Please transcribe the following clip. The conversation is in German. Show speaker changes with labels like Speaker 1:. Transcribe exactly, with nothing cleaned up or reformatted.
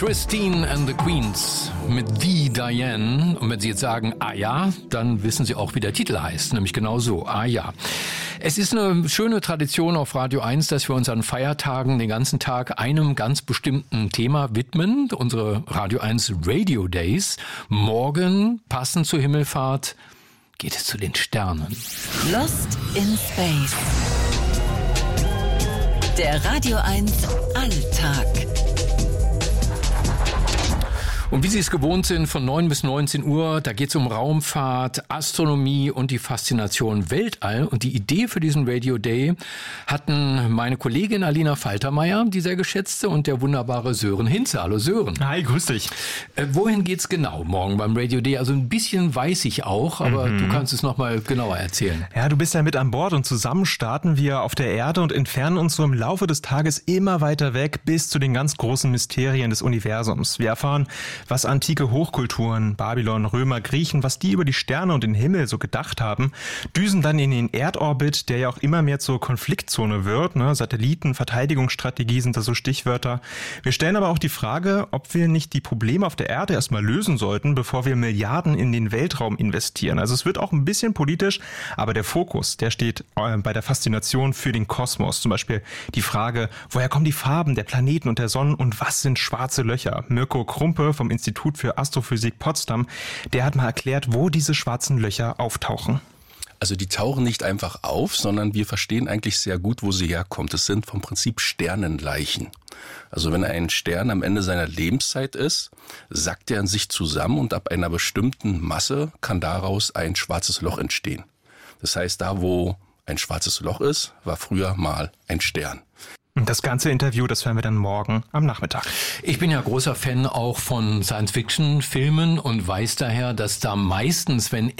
Speaker 1: Christine and the Queens mit The Diane. Und wenn Sie jetzt sagen, ah ja, dann wissen Sie auch, wie der Titel heißt. Nämlich genau so, ah ja. Es ist eine schöne Tradition auf Radio eins, dass wir uns an Feiertagen den ganzen Tag einem ganz bestimmten Thema widmen. Unsere Radio eins Radio Days. Morgen, passend zur Himmelfahrt, geht es zu den Sternen.
Speaker 2: Lost in Space. Der Radio eins Alltag.
Speaker 1: Und wie Sie es gewohnt sind, von neun bis neunzehn Uhr, da geht es um Raumfahrt, Astronomie und die Faszination Weltall. Und die Idee für diesen Radio Day hatten meine Kollegin Alina Faltermeier, die sehr geschätzte, und der wunderbare Sören Hinze. Hallo Sören.
Speaker 3: Hi, grüß dich.
Speaker 1: Äh, wohin geht's genau morgen beim Radio Day? Also ein bisschen weiß ich auch, aber mhm. du kannst es nochmal genauer erzählen.
Speaker 3: Ja, du bist ja mit an Bord und zusammen starten wir auf der Erde und entfernen uns so im Laufe des Tages immer weiter weg bis zu den ganz großen Mysterien des Universums. Wir erfahren, was antike Hochkulturen, Babylon, Römer, Griechen, was die über die Sterne und den Himmel so gedacht haben, düsen dann in den Erdorbit, der ja auch immer mehr zur Konfliktzone wird. Ne? Satelliten, Verteidigungsstrategie sind da so Stichwörter. Wir stellen aber auch die Frage, ob wir nicht die Probleme auf der Erde erstmal lösen sollten, bevor wir Milliarden in den Weltraum investieren. Also es wird auch ein bisschen politisch, aber der Fokus, der steht bei der Faszination für den Kosmos. Zum Beispiel die Frage, woher kommen die Farben der Planeten und der Sonnen und was sind schwarze Löcher? Mirko Krumpe vom Institut für Astrophysik Potsdam, der hat mal erklärt, wo diese schwarzen Löcher auftauchen.
Speaker 4: Also die tauchen nicht einfach auf, sondern wir verstehen eigentlich sehr gut, wo sie herkommt. Es sind vom Prinzip Sternenleichen. Also wenn ein Stern am Ende seiner Lebenszeit ist, sackt er in sich zusammen und ab einer bestimmten Masse kann daraus ein schwarzes Loch entstehen. Das heißt, da wo ein schwarzes Loch ist, war früher mal ein Stern.
Speaker 3: Das ganze Interview, das hören wir dann morgen am Nachmittag.
Speaker 1: Ich bin ja großer Fan auch von Science-Fiction-Filmen und weiß daher, dass da meistens, wenn